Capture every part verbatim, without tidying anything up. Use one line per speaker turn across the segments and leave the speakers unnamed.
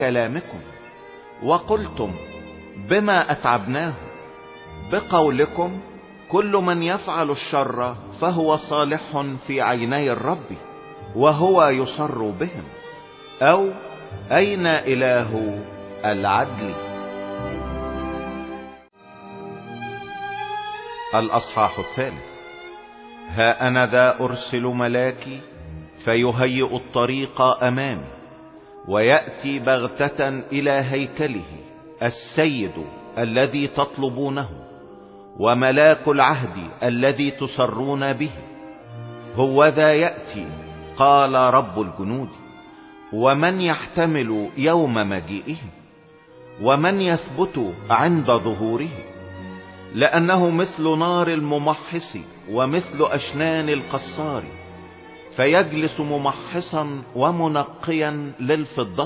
كلامكم وقلتم بما أتعبناه. بقولكم كل من يفعل الشر فهو صالح في عيني الرب وهو يصر بهم، أو أين إله العدل؟ الأصحاح الثالث. ها أنا ذا أرسل ملاكي فيهيئ الطريق أمامي، ويأتي بغتة إلى هيكله السيد الذي تطلبونه، وملاك العهد الذي تسرون به. هو ذا يأتي، قال رب الجنود. ومن يحتمل يوم مجيئه؟ ومن يثبت عند ظهوره؟ لأنه مثل نار الممحص ومثل أشنان القصار، فيجلس ممحصا ومنقيا للفضة،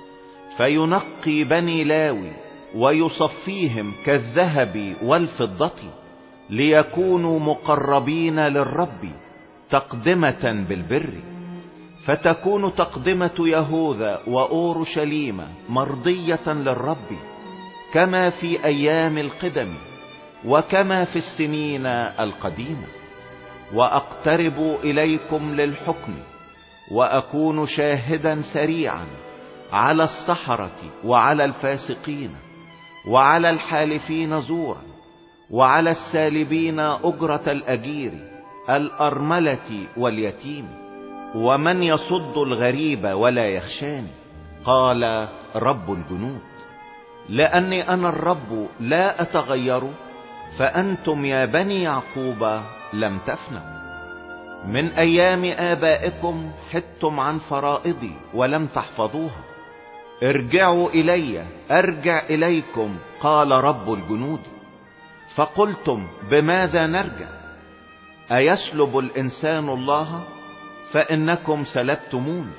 فينقي بني لاوي ويصفيهم كالذهب والفضة، ليكونوا مقربين للرب تقدمة بالبر. فتكون تقدمة يهوذا وأورشليم مرضية للرب، كما في أيام القدم وكما في السنين القديمة. وأقترب إليكم للحكم، وأكون شاهدا سريعا على السحرة وعلى الفاسقين وعلى الحالفين زورا وعلى السالبين أجرة الأجير، الأرملة واليتيم، ومن يصد الغريب ولا يخشاني، قال رب الجنود. لأني أنا الرب لا أتغير، فأنتم يا بني يعقوب لم تفنوا. من أيام آبائكم حدتم عن فرائضي ولم تحفظوها. ارجعوا إلي أرجع إليكم، قال رب الجنود. فقلتم بماذا نرجع؟ أيسلب الإنسان الله؟ فإنكم سلبتموني.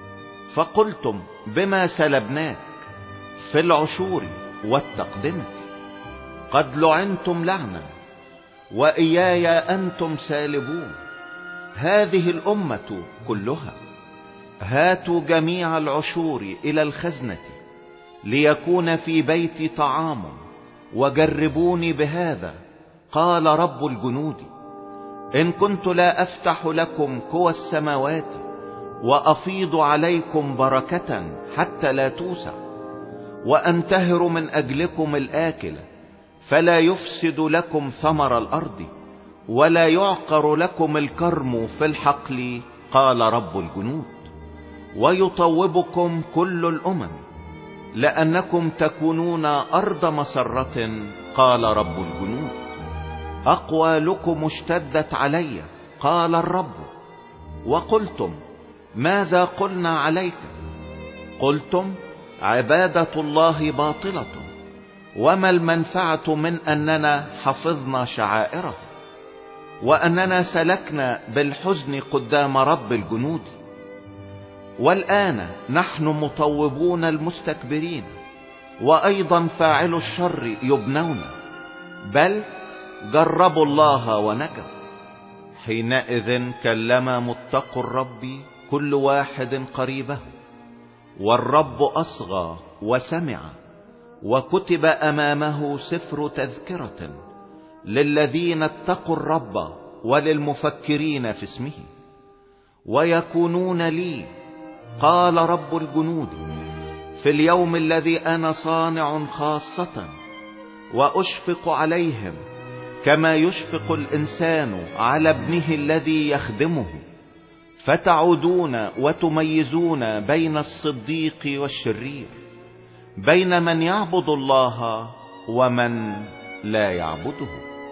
فقلتم بما سلبناك؟ في العشور والتقدمة. قد لعنتم لعنا، وإياي أنتم سالبون هذه الأمة كلها. هاتوا جميع العشور إلى الخزنة، ليكون في بيتي طعام، وجربوني بهذا، قال رب الجنود. إن كنت لا أفتح لكم قوى السماوات وأفيض عليكم بركة حتى لا توسع، وأنتهر من أجلكم الآكل، فلا يفسد لكم ثمر الأرض، ولا يعقر لكم الكرم في الحقل، قال رب الجنود. ويطوبكم كل الأمم، لأنكم تكونون أرض مسرة، قال رب الجنود. أقوالكم اشتدت علي، قال الرب. وقلتم ماذا قلنا عليك؟ قلتم عبادة الله باطلة، وما المنفعة من أننا حفظنا شعائره، وأننا سلكنا بالحزن قدام رب الجنود. والآن نحن مطوبون المستكبرين، وأيضا فاعل الشر يبنون، بل جربوا الله ونجوا. حينئذ كلم متقوا الرب كل واحد قريبه، والرب أصغى وسمع، وكتب أمامه سفر تذكرة للذين اتقوا الرب وللمفكرين في اسمه. ويكونون لي، قال رب الجنود، في اليوم الذي أنا صانع خاصة، وأشفق عليهم كما يشفق الإنسان على ابنه الذي يخدمه. فتعودون وتميزون بين الصديق والشرير، بين من يعبد الله ومن لا يعبده.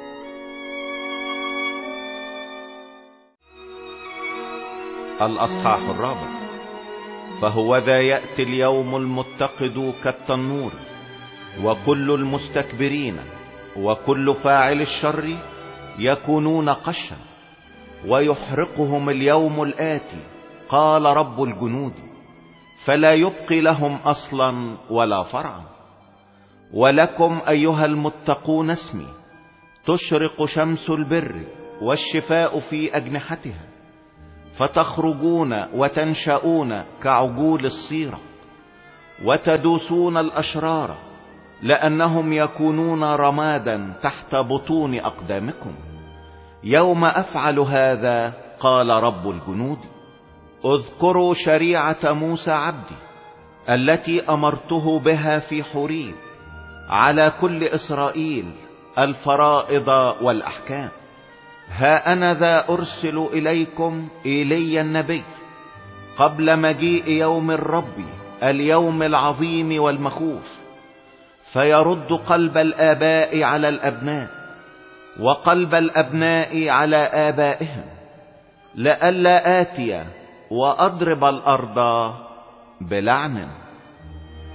الأصحاح الرابع. فهو ذا يأتي اليوم المتقد كالتنور، وكل المستكبرين وكل فاعل الشر يكونون قشا، ويحرقهم اليوم الآتي، قال رب الجنود، فلا يبقي لهم أصلا ولا فرعا. ولكم أيها المتقون اسمي تشرق شمس البر والشفاء في أجنحتها، فتخرجون وتنشؤون كعجول الصيرة، وتدوسون الأشرار، لأنهم يكونون رمادا تحت بطون أقدامكم. يوم أفعل هذا، قال رب الجنود، اذكروا شريعة موسى عبدي التي أمرته بها في حوريب على كل إسرائيل، الفرائض والأحكام. ها أنا ذا أرسل إليكم إيليا النبي قبل مجيء يوم الرب، اليوم العظيم والمخوف، فيرد قلب الآباء على الأبناء وقلب الأبناء على آبائهم، لئلا آتي وأضرب الأرض بلعن.